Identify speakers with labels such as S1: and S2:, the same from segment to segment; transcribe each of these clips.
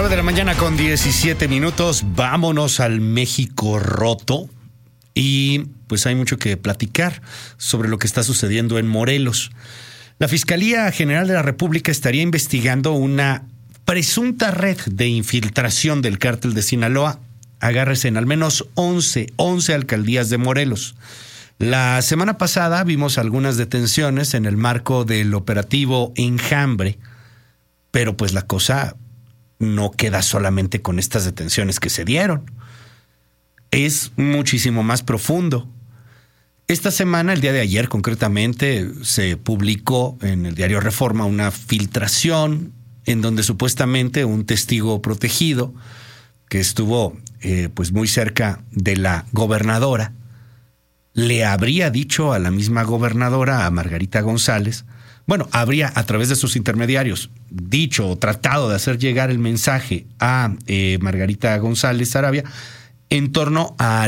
S1: 9 de la mañana con 17 minutos. Vámonos al México roto. Y pues hay mucho que platicar sobre lo que está sucediendo en Morelos. La Fiscalía General de la República estaría investigando una presunta red de infiltración del cártel de Sinaloa. Agárrese, en al menos 11 alcaldías de Morelos. La semana pasada vimos algunas detenciones en el marco del operativo Enjambre, pero pues la cosa no queda solamente con estas detenciones que se dieron. Es muchísimo más profundo. Esta semana, el día de ayer concretamente, se publicó en el diario Reforma una filtración en donde supuestamente un testigo protegido que estuvo pues muy cerca de la gobernadora le habría dicho a la misma gobernadora, a Margarita González, habría a través de sus intermediarios dicho o tratado de hacer llegar el mensaje a Margarita González Sarabia en torno a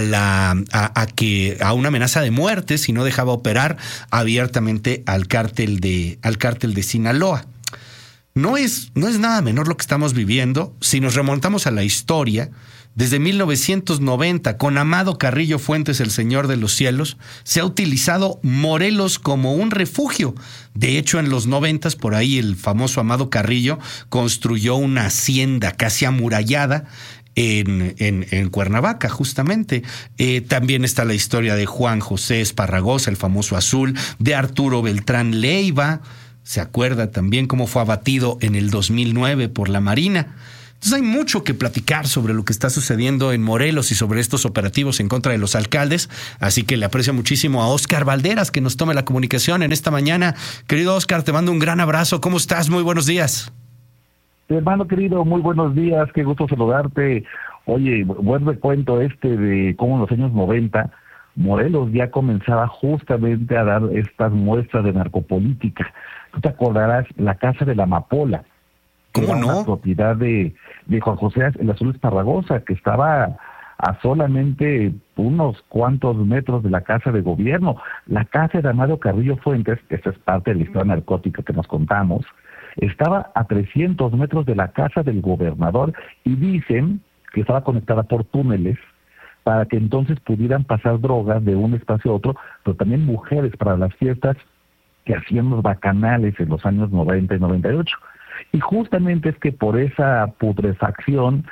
S1: una amenaza de muerte si no dejaba operar abiertamente al cártel de Sinaloa. No es nada menor lo que estamos viviendo. Si nos remontamos a la historia, desde 1990, con Amado Carrillo Fuentes, el Señor de los Cielos, se ha utilizado Morelos como un refugio. De hecho, en los 90, por ahí el famoso Amado Carrillo construyó una hacienda casi amurallada en Cuernavaca, justamente. También está la historia de Juan José Esparragosa, el famoso Azul, de Arturo Beltrán Leiva. Se acuerda también cómo fue abatido en el 2009 por la Marina. Entonces hay mucho que platicar sobre lo que está sucediendo en Morelos y sobre estos operativos en contra de los alcaldes. Así que le aprecio muchísimo a Óscar Valderas que nos tome la comunicación en esta mañana. Querido Óscar, te mando un gran abrazo. ¿Cómo estás? Muy buenos días.
S2: Hermano querido, muy buenos días. Qué gusto saludarte. Oye, buen recuento de cómo en los años 90 Morelos ya comenzaba justamente a dar estas muestras de narcopolítica. Tú te acordarás la Casa de la Amapola.
S1: ¿Cómo no?
S2: Una propiedad de Juan José el Azul Esparragosa, que estaba a solamente unos cuantos metros de la Casa de Gobierno. La casa de Amado Carrillo Fuentes, que esta es parte de la historia narcótica que nos contamos, estaba a 300 metros de la casa del gobernador y dicen que estaba conectada por túneles para que entonces pudieran pasar drogas de un espacio a otro, pero también mujeres para las fiestas que hacían los bacanales en los años 90 y 98. Y justamente es que por esa putrefacción,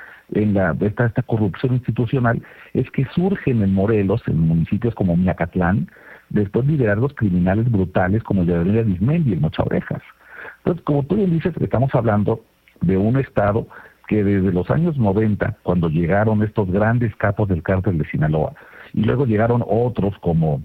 S2: esta corrupción institucional, es que surgen en Morelos, en municipios como Miacatlán, después liderazgos criminales brutales como el de Avenida Arismendi y el Mocha Orejas. Entonces, como tú bien dices, estamos hablando de un estado que desde los años 90, cuando llegaron estos grandes capos del cártel de Sinaloa, y luego llegaron otros como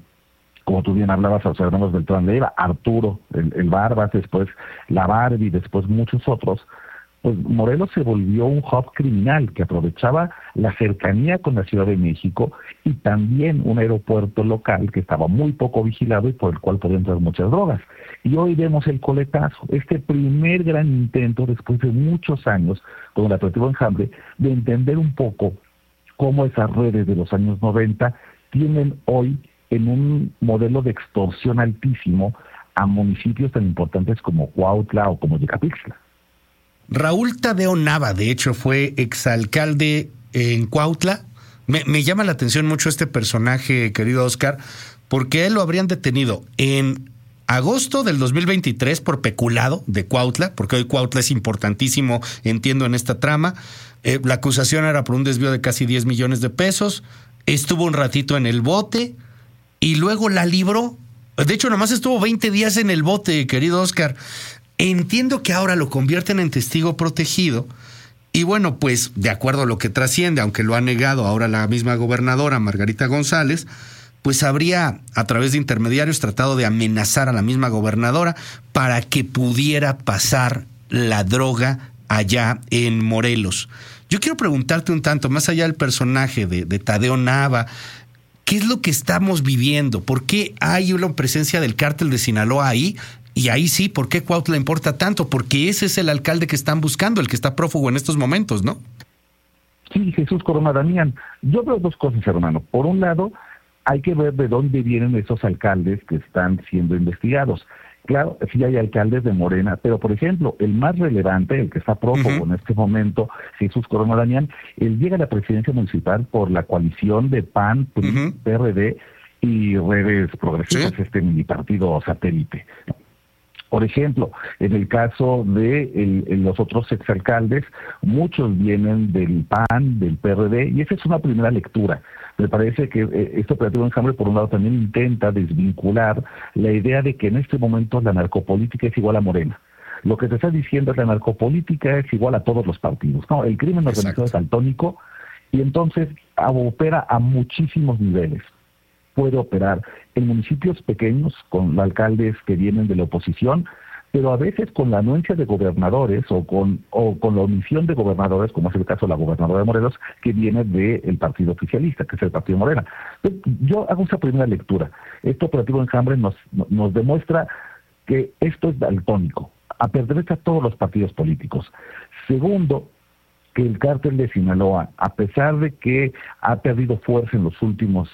S2: tú bien hablabas, los hermanos Beltrán Leiva, Arturo, el Barbas, después la Barbie, después muchos otros, pues Morelos se volvió un hub criminal que aprovechaba la cercanía con la Ciudad de México y también un aeropuerto local que estaba muy poco vigilado y por el cual podían entrar muchas drogas. Y hoy vemos el coletazo, este primer gran intento después de muchos años con el operativo Enjambre de entender un poco cómo esas redes de los años 90 tienen hoy en un modelo de extorsión altísimo a municipios tan importantes como Cuautla o como Yecapixtla.
S1: Raúl Tadeo Nava, de hecho, fue exalcalde en Cuautla. Me llama la atención mucho este personaje, querido Óscar, porque él lo habrían detenido en agosto del 2023 por peculado de Cuautla, porque hoy Cuautla es importantísimo, entiendo, en esta trama. La acusación era por un desvío de casi 10 millones de pesos. Estuvo un ratito en el bote y luego la libró. De hecho, nomás estuvo 20 días en el bote, querido Óscar. Entiendo que ahora lo convierten en testigo protegido y bueno, pues de acuerdo a lo que trasciende, aunque lo ha negado ahora la misma gobernadora Margarita González, pues habría a través de intermediarios tratado de amenazar a la misma gobernadora para que pudiera pasar la droga allá en Morelos. Yo quiero preguntarte un tanto, más allá del personaje de Tadeo Nava, ¿qué es lo que estamos viviendo? ¿Por qué hay una presencia del cártel de Sinaloa ahí? Y ahí sí, ¿por qué Cuautla importa tanto? Porque ese es el alcalde que están buscando, el que está prófugo en estos momentos, ¿no?
S2: Sí, Jesús Corona Damián. Yo veo dos cosas, hermano. Por un lado, hay que ver de dónde vienen esos alcaldes que están siendo investigados. Claro, sí hay alcaldes de Morena, pero por ejemplo, el más relevante, el que está prófugo en este momento, Jesús Corona Damián, él llega a la presidencia municipal por la coalición de PAN, PRI, PRD y Redes Progresistas, este mini partido satélite. Por ejemplo, en el caso de los otros exalcaldes, muchos vienen del PAN, del PRD, y esa es una primera lectura. Me parece que este operativo Enjambre, por un lado, también intenta desvincular la idea de que en este momento la narcopolítica es igual a Morena. Lo que te está diciendo es que la narcopolítica es igual a todos los partidos. No, el crimen organizado es daltónico y entonces opera a muchísimos niveles. Puede operar en municipios pequeños con alcaldes que vienen de la oposición, pero a veces con la anuencia de gobernadores o con la omisión de gobernadores, como es el caso de la gobernadora de Morelos, que viene del partido oficialista, que es el partido Morena. Entonces, yo hago esa primera lectura. Este operativo Enjambre nos demuestra que esto es daltónico, apedreza a todos los partidos políticos. Segundo, que el cártel de Sinaloa, a pesar de que ha perdido fuerza en los últimos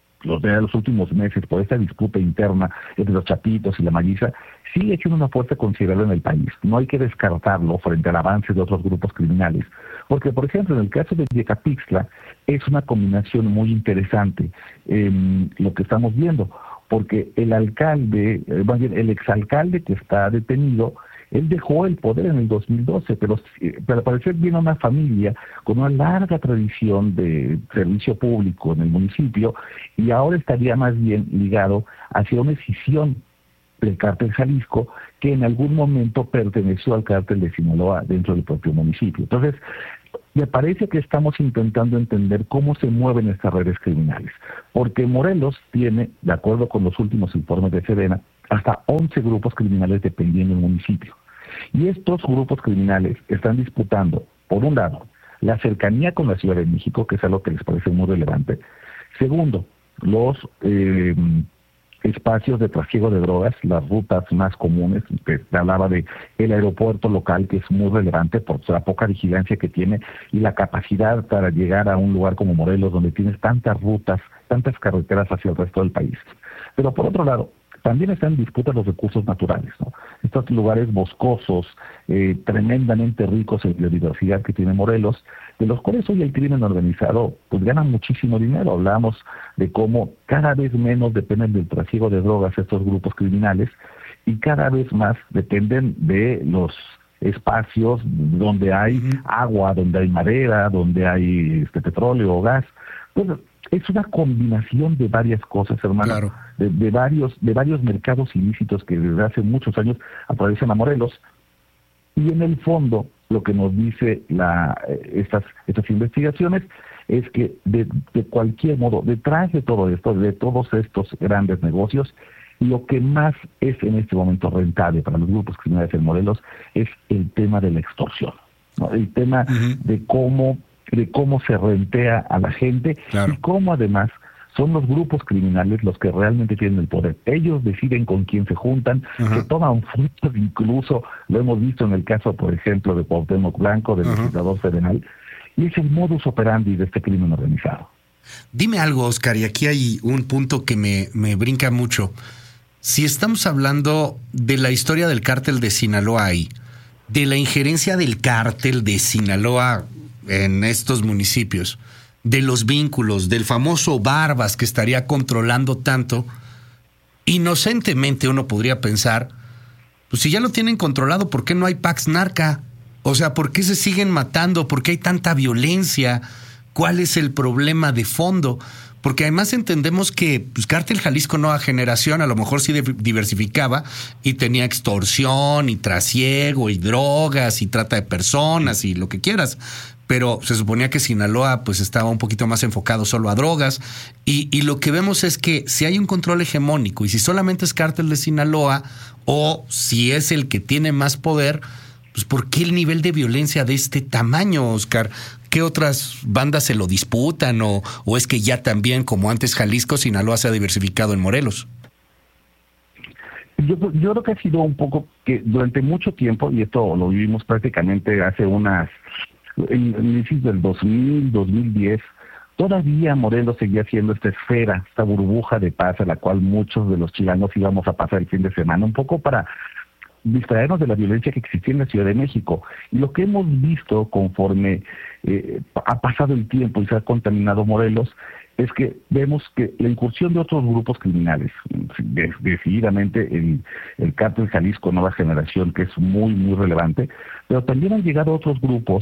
S2: meses por esta disputa interna entre los Chapitos y la Malliza, sigue echando una fuerza considerable en el país. No hay que descartarlo frente al avance de otros grupos criminales. Porque, por ejemplo, en el caso de Yecapixtla, es una combinación muy interesante lo que estamos viendo, porque el alcalde, más bien el exalcalde que está detenido, él dejó el poder en el 2012, pero al parecer viene una familia con una larga tradición de servicio público en el municipio y ahora estaría más bien ligado hacia una escisión del cártel Jalisco que en algún momento perteneció al cártel de Sinaloa dentro del propio municipio. Entonces, me parece que estamos intentando entender cómo se mueven estas redes criminales, porque Morelos tiene, de acuerdo con los últimos informes de Sedena, hasta 11 grupos criminales dependiendo del municipio. Y estos grupos criminales están disputando, por un lado, la cercanía con la Ciudad de México, que es algo que les parece muy relevante. Segundo, los espacios de trasiego de drogas, las rutas más comunes, que te hablaba de el aeropuerto local, que es muy relevante por la poca vigilancia que tiene y la capacidad para llegar a un lugar como Morelos, donde tienes tantas rutas, tantas carreteras hacia el resto del país. Pero por otro lado, también están en disputa los recursos naturales, ¿no? Estos lugares boscosos, tremendamente ricos en biodiversidad que tiene Morelos, de los cuales hoy el crimen organizado pues gana muchísimo dinero. Hablamos de cómo cada vez menos dependen del trasiego de drogas estos grupos criminales y cada vez más dependen de los espacios donde hay agua, donde hay madera, donde hay petróleo o gas. Entonces, es una combinación de varias cosas, hermano, claro, de varios mercados ilícitos que desde hace muchos años atraviesan a Morelos. Y en el fondo, lo que nos dice estas investigaciones es que de cualquier modo, detrás de todo esto, de todos estos grandes negocios, lo que más es en este momento rentable para los grupos criminales en Morelos es el tema de la extorsión, ¿no? El tema de cómo se rentea a la gente, claro, y cómo además son los grupos criminales los que realmente tienen el poder. Ellos deciden con quién se juntan, se toman fotos, incluso lo hemos visto en el caso, por ejemplo, de Cuauhtémoc Blanco, del legislador federal, y es el modus operandi de este crimen organizado.
S1: Dime algo, Oscar, y aquí hay un punto que me brinca mucho. Si estamos hablando de la historia del cártel de Sinaloa ahí, de la injerencia del cártel de Sinaloa en estos municipios, de los vínculos, del famoso Barbas que estaría controlando tanto, inocentemente uno podría pensar, pues si ya lo tienen controlado, ¿por qué no hay Pax Narca? O sea, ¿por qué se siguen matando? ¿Por qué hay tanta violencia? ¿Cuál es el problema de fondo? Porque además entendemos que pues, Cártel Jalisco Nueva Generación a lo mejor sí diversificaba y tenía extorsión y trasiego y drogas y trata de personas y lo que quieras. Pero se suponía que Sinaloa pues estaba un poquito más enfocado solo a drogas y lo que vemos es que si hay un control hegemónico y si solamente es Cártel de Sinaloa o si es el que tiene más poder, pues ¿por qué el nivel de violencia de este tamaño, Oscar? ¿Qué otras bandas se lo disputan o es que ya también, como antes Jalisco, Sinaloa se ha diversificado en Morelos?
S2: Yo creo que ha sido un poco que durante mucho tiempo, y esto lo vivimos prácticamente hace en inicios del 2000, 2010, todavía Morelos seguía siendo esta esfera, esta burbuja de paz a la cual muchos de los chilanos íbamos a pasar el fin de semana, un poco para distraernos de la violencia que existía en la Ciudad de México. Y lo que hemos visto conforme ha pasado el tiempo y se ha contaminado Morelos es que vemos que la incursión de otros grupos criminales, decididamente el cártel Jalisco Nueva Generación, que es muy, muy relevante, pero también han llegado otros grupos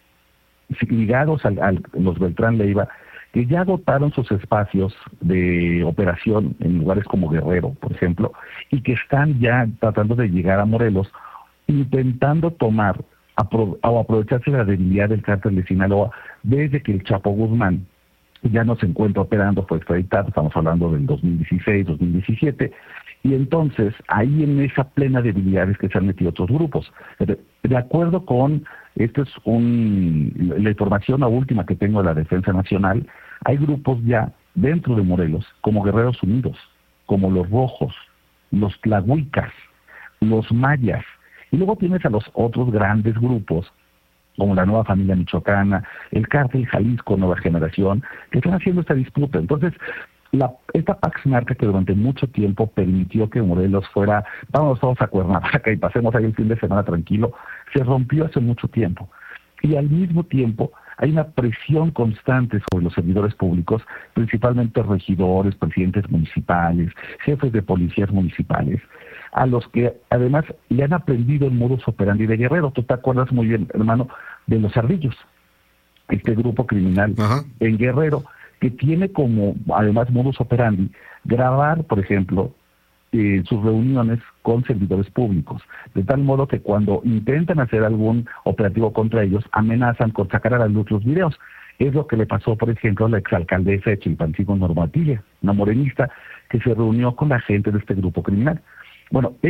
S2: ligados a los Beltrán Leiva, que ya agotaron sus espacios de operación en lugares como Guerrero, por ejemplo, y que están ya tratando de llegar a Morelos, intentando tomar o aprovecharse de la debilidad del cártel de Sinaloa desde que el Chapo Guzmán ya no se encuentra operando, fue extraditado, estamos hablando del 2016, 2017, y entonces ahí en esa plena debilidad es que se han metido otros grupos. De acuerdo con, esta es la información última que tengo de la Defensa Nacional, hay grupos ya dentro de Morelos, como Guerreros Unidos, como los Rojos, los Tlahuicas, los Mayas, y luego tienes a los otros grandes grupos, como la Nueva Familia Michoacana, el Cártel Jalisco Nueva Generación, que están haciendo esta disputa. Entonces, esta Pax Narca que durante mucho tiempo permitió que Morelos fuera, vámonos todos a Cuernavaca y pasemos ahí el fin de semana tranquilo, se rompió hace mucho tiempo. Y al mismo tiempo hay una presión constante sobre los servidores públicos, principalmente regidores, presidentes municipales, jefes de policías municipales, a los que además le han aprendido el modus operandi de Guerrero. Tú te acuerdas muy bien, hermano, de los Ardillos, este grupo criminal en Guerrero, que tiene como, además, modus operandi, grabar, por ejemplo, sus reuniones con servidores públicos, de tal modo que cuando intentan hacer algún operativo contra ellos, amenazan con sacar a la luz los videos. Es lo que le pasó, por ejemplo, a la exalcaldesa de Chilpancingo, Norma Atilla, una morenista, que se reunió con la gente de este grupo criminal. Bueno,